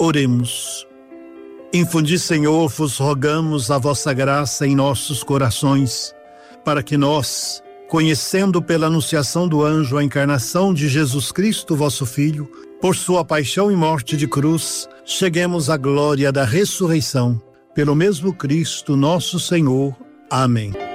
Oremos. Infundi, Senhor, vos rogamos a vossa graça em nossos corações, para que nós, conhecendo pela anunciação do anjo a encarnação de Jesus Cristo, vosso Filho, por sua paixão e morte de cruz, cheguemos à glória da ressurreição. Pelo mesmo Cristo, nosso Senhor. Amém.